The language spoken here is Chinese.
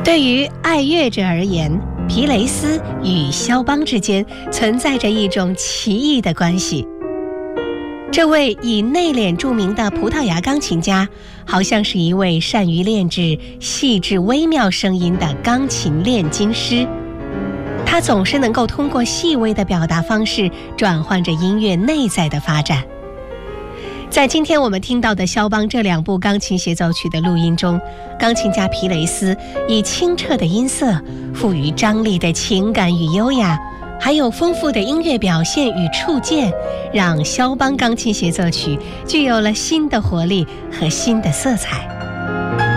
对于爱乐者而言，皮雷斯与肖邦之间存在着一种奇异的关系。这位以内敛著名的葡萄牙钢琴家，好像是一位善于炼制细致微妙声音的钢琴炼金师。他总是能够通过细微的表达方式转换着音乐内在的发展。在今天我们听到的肖邦这2部钢琴协奏曲的录音中，钢琴家皮雷斯以清澈的音色、富于张力的情感与优雅，还有丰富的音乐表现与触键，让肖邦钢琴协奏曲具有了新的活力和新的色彩。